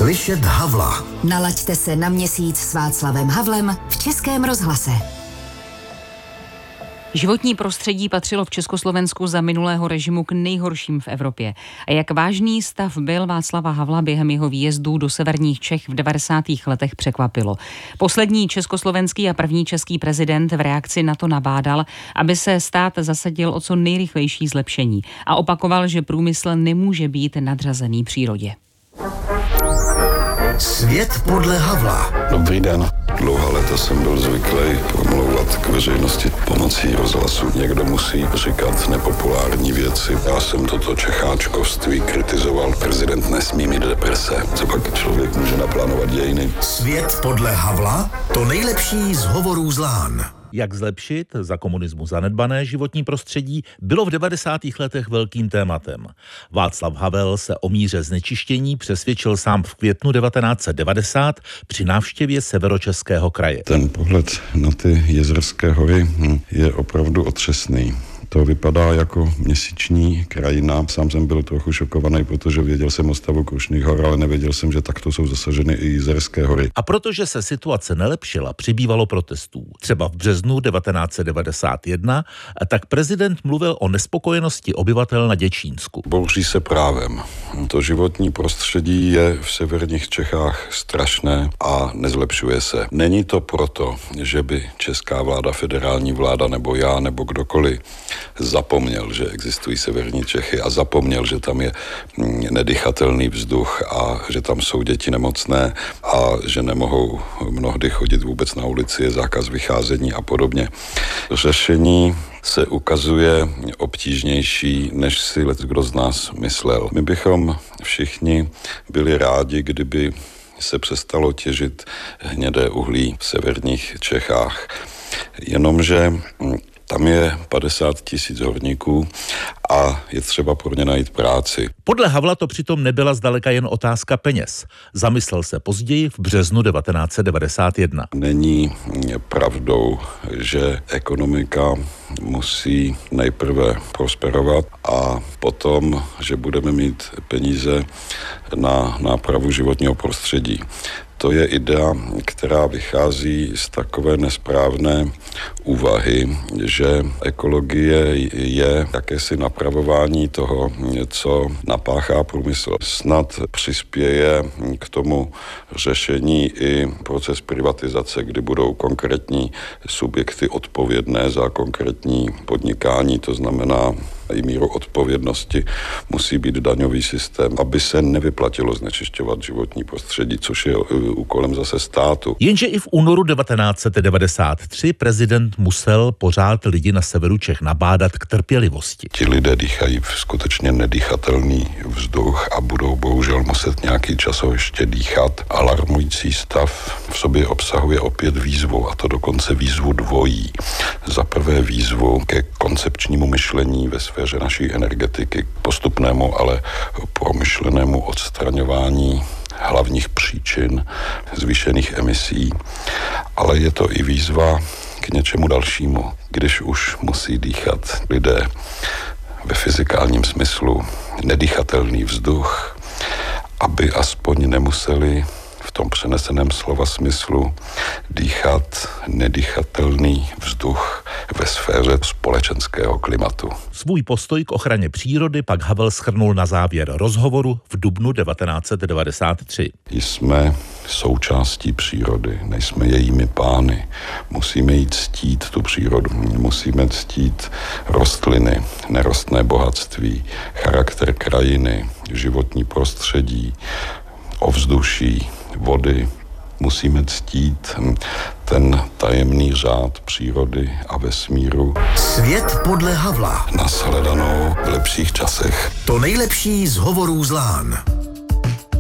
Slyšet Havla. Nalaďte se na Měsíc s Václavem Havlem v Českém rozhlase. Životní prostředí patřilo v Československu za minulého režimu k nejhorším v Evropě. A jak vážný stav byl Václava Havla během jeho výjezdů do severních Čech v 90. letech překvapilo. Poslední československý a první český prezident v reakci na to nabádal, aby se stát zasadil o co nejrychlejší zlepšení a opakoval, že průmysl nemůže být nadřazený přírodě. Svět podle Havla. Dobrý den. Dlouhá léta jsem byl zvyklý promlouvat k veřejnosti pomocí rozhlasu. Někdo musí říkat nepopulární věci. Já jsem toto čecháčkovství kritizoval. Prezident nesmí mít deprese. Co pak člověk může naplánovat dějiny? Svět podle Havla, to nejlepší z hovorů z lán. Jak zlepšit za komunismu zanedbané životní prostředí bylo v 90. letech velkým tématem. Václav Havel se o míře znečištění přesvědčil sám v květnu 1990 při návštěvě Severočeského kraje. Ten pohled na ty Jezerské hory je opravdu otřesný. To vypadá jako měsíční krajina. Sám jsem byl trochu šokovaný, protože věděl jsem o stavu Krušných hor, ale nevěděl jsem, že takto jsou zasaženy i Jizerské hory. A protože se situace nelepšila, přibývalo protestů. Třeba v březnu 1991, tak prezident mluvil o nespokojenosti obyvatel na Děčínsku. Bouří se právem. To životní prostředí je v severních Čechách strašné a nezlepšuje se. Není to proto, že by česká vláda, federální vláda nebo já nebo kdokoliv zapomněl, že existují severní Čechy a zapomněl, že tam je nedýchatelný vzduch a že tam jsou děti nemocné a že nemohou mnohdy chodit vůbec na ulici, je zákaz vycházení a podobně. Řešení se ukazuje obtížnější, než si kdo z nás myslel. My bychom všichni byli rádi, kdyby se přestalo těžit hnědé uhlí v severních Čechách. Jenomže tam je 50 000 horníků a je třeba pro ně najít práci. Podle Havla to přitom nebyla zdaleka jen otázka peněz. Zamyslel se později v březnu 1991. Není pravdou, že ekonomika musí nejprve prosperovat a potom, že budeme mít peníze na nápravu životního prostředí. To je idea, která vychází z takové nesprávné úvahy, že ekologie je jakési napravování toho, co napáchá průmysl. Snad přispěje k tomu řešení i proces privatizace, kdy budou konkrétní subjekty odpovědné za konkrétní podnikání, to znamená i míru odpovědnosti musí být daňový systém, aby se nevyplatilo znečišťovat životní prostředí, což je úkolem zase státu. Jenže i v únoru 1993 prezident musel pořád lidi na severu Čech nabádat k trpělivosti. Ti lidé dýchají v skutečně nedýchatelný vzduch a budou bohužel muset nějaký čas ho ještě dýchat. Alarmující stav v sobě obsahuje opět výzvu, a to dokonce výzvu dvojí. Za prvé výzvu ke koncepčnímu myšlení ve sféře naší energetiky, postupnému, ale promyšlenému odstraňování hlavních příčin zvýšených emisí, ale je to i výzva k něčemu dalšímu, když už musí dýchat lidé ve fyzikálním smyslu nedýchatelný vzduch, aby aspoň nemuseli v tom přeneseném slova smyslu dýchat nedýchatelný vzduch ve sféře společenského klimatu. Svůj postoj k ochraně přírody pak Havel shrnul na závěr rozhovoru v dubnu 1993. Jsme součástí přírody, nejsme jejími pány. Musíme jí ctít tu přírodu, musíme ctít rostliny, nerostné bohatství, charakter krajiny, životní prostředí, ovzduší, vody. Musíme ctít ten tajemný řád přírody a vesmíru. Svět podle Havla. Nashledanou v lepších časech. To nejlepší z hovorů z lán.